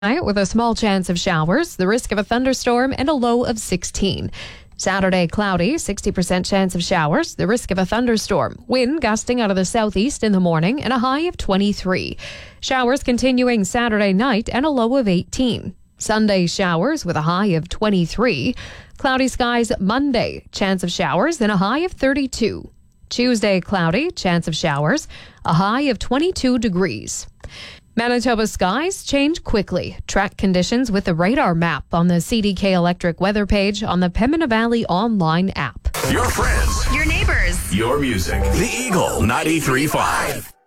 Tonight with a small chance of showers, the risk of a thunderstorm, and a low of 16. Saturday, cloudy, 60% chance of showers, the risk of a thunderstorm. Wind gusting out of the southeast in the morning, and a high of 23. Showers continuing Saturday night, and a low of 18. Sunday, showers with a high of 23. Cloudy skies Monday, chance of showers, and a high of 32. Tuesday, cloudy, chance of showers, a high of 22 degrees. Manitoba skies change quickly. Track conditions with the radar map on the CDK Electric weather page on the Pembina Valley online app. Your friends. Your neighbors. Your music. The Eagle 93.5.